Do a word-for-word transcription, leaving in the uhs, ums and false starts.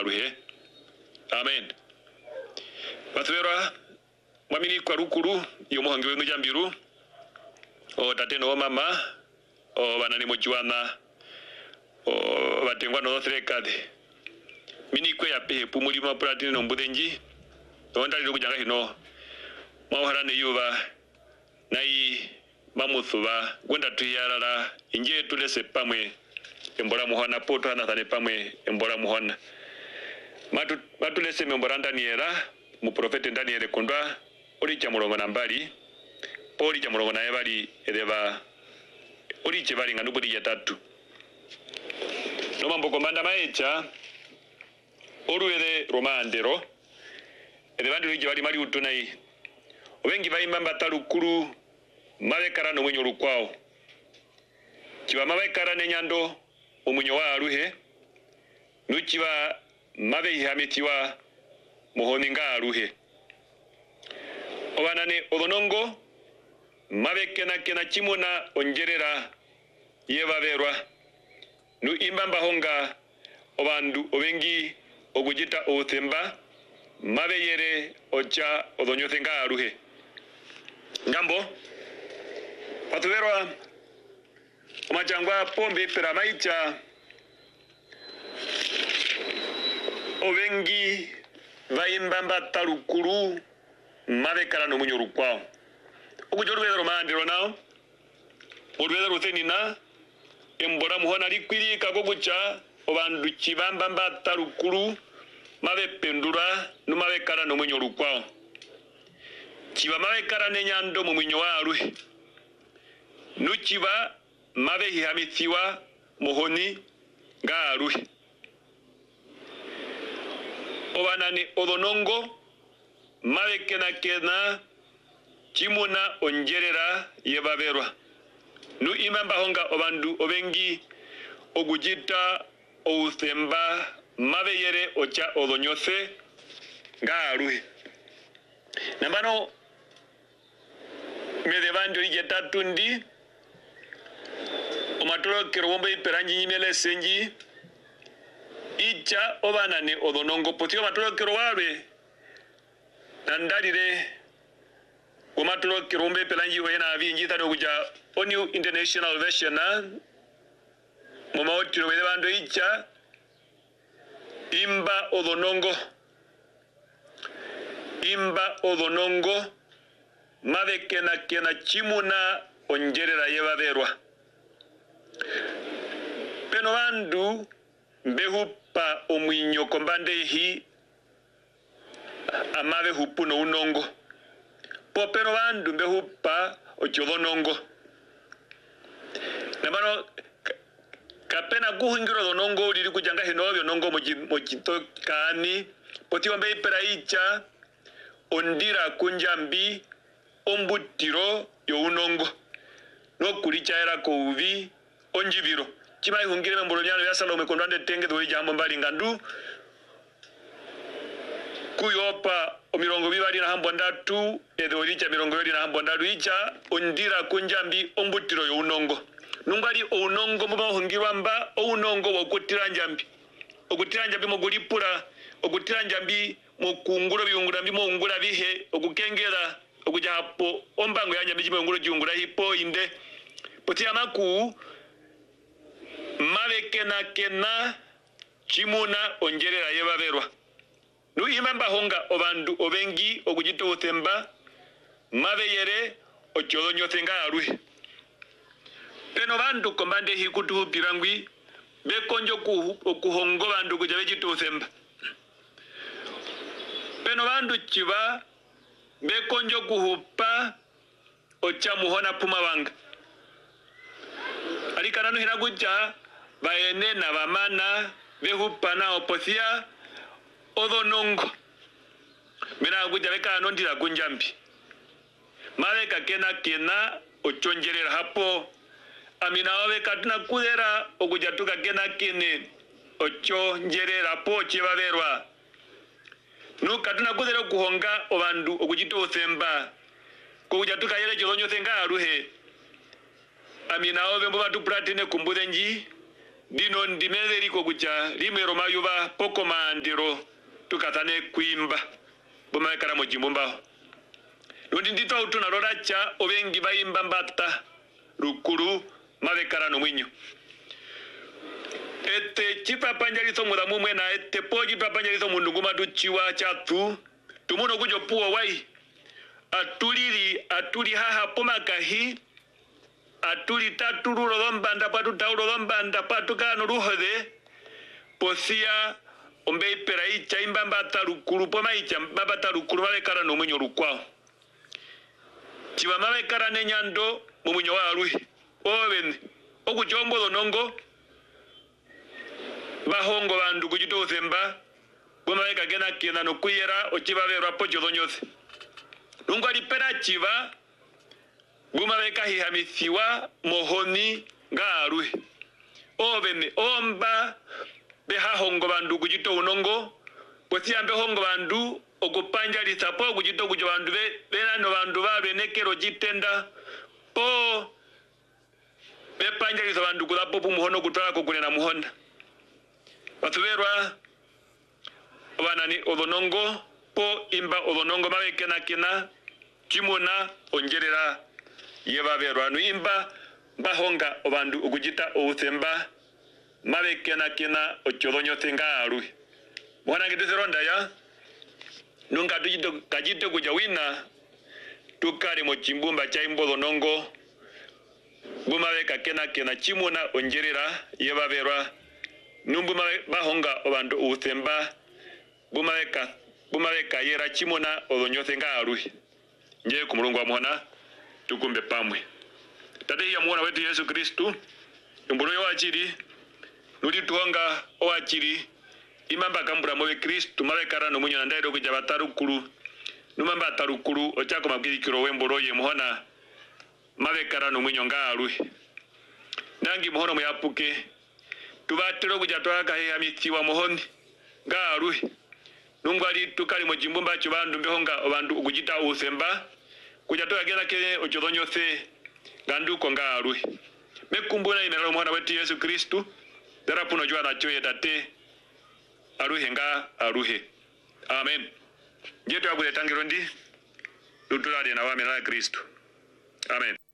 aruhe. Amen. Batwera mwamini kwa rukuru yomuhangi wenu jambiru o tateno o mama o banani mojuana o batengwa no threkade mini kwe ya pehe pumulima platini no mbudenji onda lilo kujanga hino mawharane yuva nai mamuthuva gwenda tuyarara inje tulese pamwe embora muhona poto hana thane pamwe embora muhona matu matulese membora ndani era mu profete ndani ere kondwa ori chamurongo nambali poli chamurongo na ebali edeva ori chebali nganu budi ya tatu no mambo komanda maecha oruere romandero edevandiro jibali mali utunai obengi baimba batalukuru mabekara no mwenyo lukwao kiba mabekara nenyando omunyo wa aruhe nukiba mabe ihamitiwa muhoninga aruhe obanane odonongo mabekena kena chimuna ongerera yebaberwa nu imbamba honga obandu obengi ogujita othemba mabeyere ocha odonyothenga aruhe ngambo patuverwa omachangwa pombe pera maicha obengi vaimbamba talukuru mabekara no munyoru kwao okujorweza romandiro nao orweza ruthenina embora muhona likwiri kagogucha obandu chibambamba talukuru mabependura no mabekara no munyoru kwao chiba mabekara nenyando mu munyo waruhe nuchiba mabe hihamithiwa muhoni ngaruhe obanani odonongo mabe kena kena chimuna ongerera yebaberwa nu imamba honga obandu obengi ogujita outhemba mabe yere ocha odonyothe ngaruhe nambano medevando lije tatundi omatoro kerombo iperanji nyimele senji icha obanane odonongo potio matoro kerwabe nandalire omatoro kerombo iperanji wena avinji tano kuja New International Version na momaotiro medevando icha imba odonongo imba odonongo mabe kena kena chimuna ongerera yebaberwa peno bandu mbehupa omwinyo kombande hi amabe hupu no unongo po peno bandu mbehupa ochodonongo nabano kapena kuhingiro donongo lili kujanga hinobyo nongo mojito kani potio mbe iperaicha ondira kunjambi ombutiro yo unongo no kulicha era ko uvi onjibiro chibai hungire membolonyano ya Salome kondwande tenge do jambo mbali ngandu kuyopa omirongo bibali na hambo ndatu edo licha mirongo bibali na hambo ndatu icha ondira kunjambi ombutiro yo unongo nungali unongo muba hungirwa mba unongo wokutira njambi okutira njambi mogulipura okutira njambi mokungura byungura bimo ngura bihe okukengera okuja hapo ombango yanya bijimo nguro jungura hipo inde potia maku mabe kena kena chimuna ongerera yebaberwa nu imamba honga obandu obengi okujito othemba mabe yere ochodonyo thenga aruhe peno bandu kombande hikutu pirangwi bekonjo ku okuhongo bandu kuja bejito othemba peno bandu chiba bekonjo kuhupa ocha muhona puma wanga alikana no hinaguja baene na bamana behupa na opothia odonongo mina guja beka nondira kunjambi maleka kena kena ochonjerera hapo amina wabe katuna kudera okuja tuka kena kene ochonjerera po chibaberwa nu katuna kudera kuhonga obandu okujito othemba kuja tuka yele jolonyo thenga aruhe amina wabe mbo batu platine kumbudenji dino ndimetheri ko kuja limero mayuba poko mandiro tukatane kuimba boma kara mo jimbumba ndi ndito utuna roracha obengi baimba mbata rukuru mabekara no mwinyo ete chipa panjalizo mudamu mwena ete poji pa panjalizo mundunguma duchiwa chatu tumuno kujo puo wai atuliri atuli haha pomakahi atuli taturu rodombanda patu tauro dombanda patu kanu ruhode posia ombe ipera icha imbamba tarukuru poma icha mbaba tarukuru babekara no mwinyo rukwao chiba mabekara nenyando mu mwinyo wa ruhi oben okujombo donongo bahongo bandu kujito zemba boma beka gena kina no kuyera ochiba berwa pocho donyose nungo alipera chiba boma beka hihamisiwa mohoni ngaru obene omba beha hongo bandu kujito unongo posia mbe hongo bandu okupanja lisapo kujito kujo bandu be bena no bandu babe nekero jitenda po bepanja lisapo bandu kulapo pumuhono kutwala kukunena muhonda batuberwa abanani odonongo po imba odonongo mabekena kina kimona ongerera yebaberwa no imba bahonga obandu ukujita ousemba mabekena kina ochodonyo tengaru mwana ngiteseronda ya nunga tujito kajite kuja wina tukari mo chimbumba cha imbo odonongo bumabeka kena kina kimona ongerera yebaberwa numbu bahonga obandu uthemba bumaweka bumaweka yera chimona odonyothe ngaru nje ku mulungu wa mwana tukumbe pamwe tate ya mwana wetu Yesu Kristu umbulo yo achiri nuli tuonga o achiri imamba kambura mo Kristu mabekara no munyo ndairo kuja batarukuru numamba tarukuru ochako mabwirikiro wemboro ye muhona mabekara no munyo ngaru nangi muhono muyapuke tubatero kuja twaka he amitiwa muhoni ngaru nungwali tukali mo jimbumba cyo bandu mbehonga abandu ukujita usemba kuja twagera ke ochodonyose gandu ko ngaru mekumbuna imero mwana wetu Yesu Kristu darapuno jwa na choye date aruhe nga aruhe amen jeto agule tangiro ndi tutulale na wame na Kristu amen.